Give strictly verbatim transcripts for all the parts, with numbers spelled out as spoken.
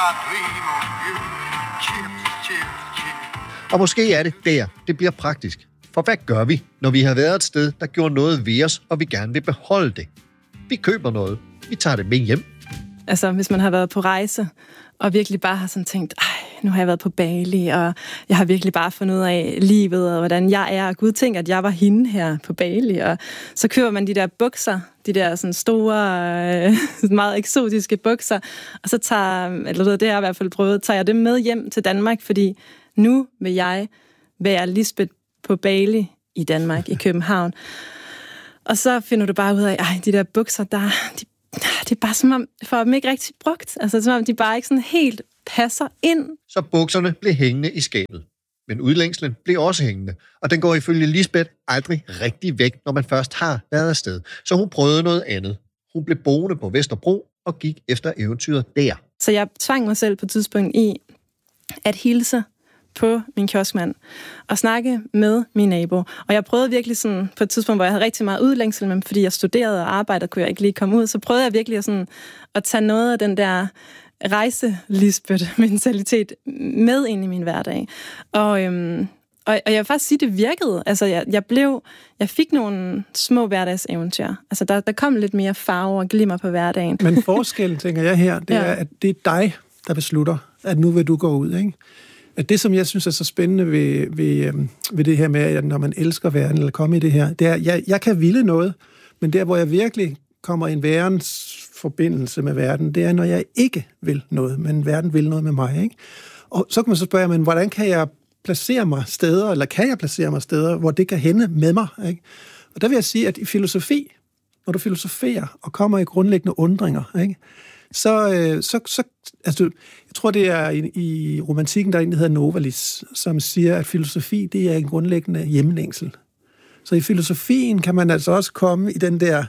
dream of you. Chips, chips, chips. Og måske er det der, det bliver praktisk. For hvad gør vi, når vi har været et sted, der gjorde noget ved os, og vi gerne vil beholde det? Vi køber noget. Vi tager det med hjem. Altså, hvis man har været på rejse, og virkelig bare har sådan tænkt, ej, nu har jeg været på Bali, og jeg har virkelig bare fundet ud af livet, og hvordan jeg er, og Gud tænker, at jeg var hende her på Bali, og så køber man de der bukser, de der sådan store, øh, meget eksotiske bukser, og så tager, eller det har jeg i hvert fald prøvet, tager jeg det med hjem til Danmark, fordi nu vil jeg være Lisbeth på Bali i Danmark, i København. Og så finder du bare ud af, ej, de der bukser, der, de, det er bare som om, for dem ikke rigtig brugt. Altså som om, de bare ikke sådan helt passer ind. Så bukserne blev hængende i skabet. Men udlængslen blev også hængende. Og den går ifølge Lisbeth aldrig rigtig væk, når man først har været afsted. Så hun prøvede noget andet. Hun blev boende på Vesterbro og gik efter eventyret der. Så jeg tvang mig selv på et tidspunkt i at hilse på min kioskmand og snakke med min nabo. Og jeg prøvede virkelig sådan, på et tidspunkt, hvor jeg havde rigtig meget udlængsel, men fordi jeg studerede og arbejdede, kunne jeg ikke lige komme ud, så prøvede jeg virkelig sådan, at tage noget af den der rejse-Lisbeth-mentalitet med ind i min hverdag. Og, øhm, og, og jeg vil faktisk sige, det virkede. Altså, jeg, jeg blev, jeg fik nogle små hverdagseventyr. Altså, der, der kom lidt mere farve og glimmer på hverdagen. Men forskellen, tænker jeg her, det ja. er, at det er dig, der beslutter, at nu vil du gå ud, ikke? At det, som jeg synes er så spændende ved, ved, ved det her med, at når man elsker verden, eller kommer i det her, det er, at jeg, jeg kan ville noget, men der, hvor jeg virkelig kommer i en værens forbindelse med verden, det er, når jeg ikke vil noget, men verden vil noget med mig, ikke? Og så kan man så spørge, men hvordan kan jeg placere mig steder, eller kan jeg placere mig steder, hvor det kan hænde med mig, ikke? Og der vil jeg sige, at i filosofi, når du filosoferer og kommer i grundlæggende undringer, ikke? Så, så, så altså, jeg tror, det er i, i romantikken, der er en, der hedder Novalis, som siger, at filosofi, det er en grundlæggende hjemlængsel. Så i filosofien kan man altså også komme i den der,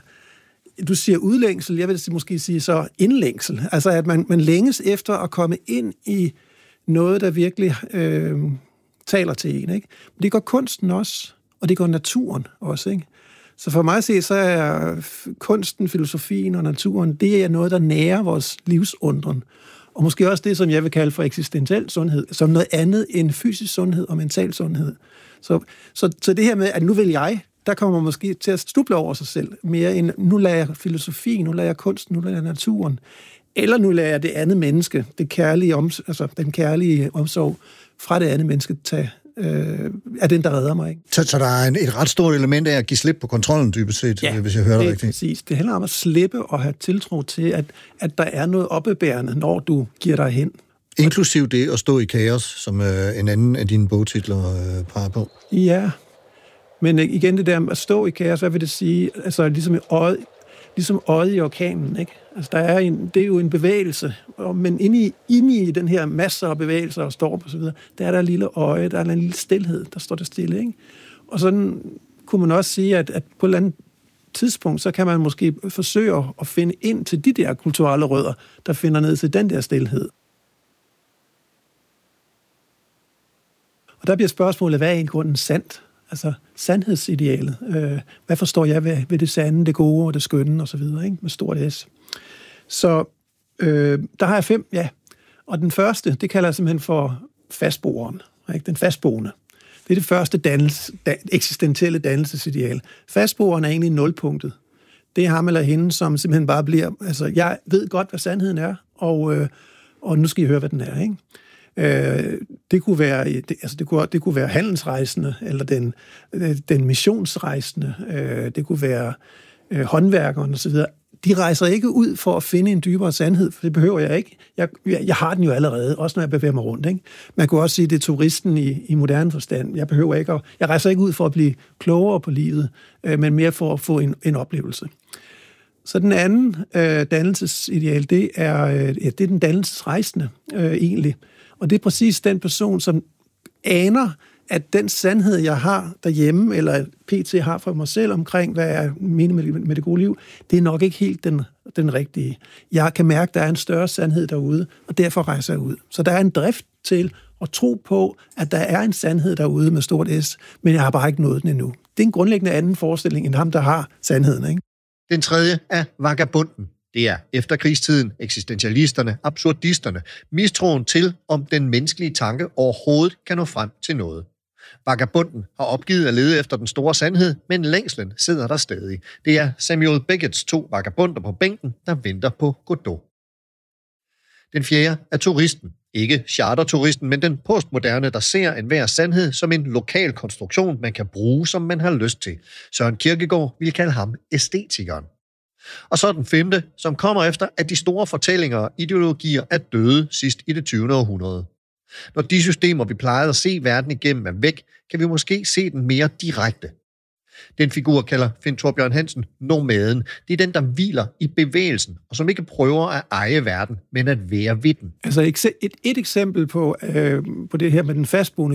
du siger udlængsel, jeg vil måske sige så indlængsel. Altså, at man, man længes efter at komme ind i noget, der virkelig øh, taler til en, ikke? Men det går kunsten også, og det går naturen også, ikke? Så for mig at se, så er kunsten, filosofien og naturen, det er noget, der nærer vores livsundren. Og måske også det, som jeg vil kalde for eksistentiel sundhed, som noget andet end fysisk sundhed og mental sundhed. Så, så, så det her med, at nu vil jeg, der kommer man måske til at stuble over sig selv, mere end nu lader jeg filosofi, nu lader jeg kunsten, nu lader jeg naturen, eller nu lader jeg det andet menneske, det kærlige om, altså den kærlige omsorg fra det andet menneske tage, øh, er den, der redder mig, ikke? Så, så der er en, et ret stort element af at give slip på kontrollen, dybest set, ja, hvis jeg hører det rigtigt. rigtigt. Præcis. Det handler om at slippe og have tiltro til, at, at der er noget oppebærende, når du giver dig hen. Inklusiv det at stå i kaos, som øh, en anden af dine bogtitler øh, peger på. Ja, men igen det der med at stå i kaos, hvad vil det sige? Altså ligesom i øjet, ligesom øjet i orkanen, ikke? Altså der er en, det er jo en bevægelse, men inde i, inde i den her masser af bevægelser og storm og så videre, der er der en lille øje, der er en lille stilhed, der står der stille, ikke? Og sådan kunne man også sige, at, at på et eller andet tidspunkt, så kan man måske forsøge at finde ind til de der kulturelle rødder, der finder ned til den der stilhed. Og der bliver spørgsmålet, hvad er i grunden sandt? Altså sandhedsidealet. Øh, hvad forstår jeg ved, ved det sande, det gode og det skønne og så videre, ikke? Med stort S. Så øh, der har jeg fem, ja. Og den første, det kalder jeg simpelthen for fastboeren, ikke? Den fastboende. Det er det første dannelse, da, eksistentielle dannelsesideal. Fastboeren er egentlig nulpunktet. Det er ham eller hende, som simpelthen bare bliver, altså jeg ved godt, hvad sandheden er, og, øh, og nu skal I høre, hvad den er, ikke? Øh, det kunne være, det, altså det kunne, det kunne være handelsrejsende, eller den, den missionsrejsende, øh, det kunne være øh, håndværkeren og så videre. De rejser ikke ud for at finde en dybere sandhed, for det behøver jeg ikke. Jeg, jeg, jeg har den jo allerede, også når jeg bevæger mig rundt, ikke? Man kunne også sige, det er turisten i, i moderne forstand. Jeg behøver ikke at, jeg rejser ikke ud for at blive klogere på livet, øh, men mere for at få en, en oplevelse. Så den anden øh, dannelsesideal, det er, øh, ja, det er den dannelsesrejsende øh, egentlig. Og det er præcis den person, som aner, at den sandhed, jeg har derhjemme, eller P T har for mig selv omkring, hvad jeg mener med, med det gode liv, det er nok ikke helt den, den rigtige. Jeg kan mærke, at der er en større sandhed derude, og derfor rejser jeg ud. Så der er en drift til at tro på, at der er en sandhed derude med stort S, men jeg har bare ikke nået den endnu. Det er en grundlæggende anden forestilling end ham, der har sandheden, ikke? Den tredje er vagabunden. Det er efterkrigstiden, eksistentialisterne, absurdisterne, mistroen til, om den menneskelige tanke overhovedet kan nå frem til noget. Vagabunden har opgivet at lede efter den store sandhed, men længslen sidder der stadig. Det er Samuel Becketts to vagabunder på bænken, der venter på Godot. Den fjerde er turisten. Ikke charterturisten, men den postmoderne, der ser enhver sandhed som en lokal konstruktion, man kan bruge, som man har lyst til. Søren Kierkegaard ville kalde ham æstetikeren. Og så den femte, som kommer efter, at de store fortællinger og ideologier er døde sidst i det tyvende århundrede. Når de systemer, vi plejede at se verden igennem, er væk, kan vi måske se den mere direkte. Den figur kalder Finn Thorbjørn Hansen nomaden. Det er den, der hviler i bevægelsen, og som ikke prøver at eje verden, men at være ved den. Altså et, et eksempel på, øh, på det her med den fastboende